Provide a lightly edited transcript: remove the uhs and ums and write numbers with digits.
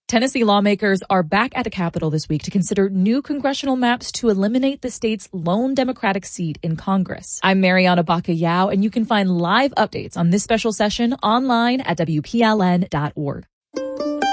Tennessee lawmakers are back at the Capitol this week to consider new congressional maps to eliminate the state's lone Democratic seat in Congress. I'm Mariana Baca-Yao, and you can find live updates on this special session online at WPLN.org.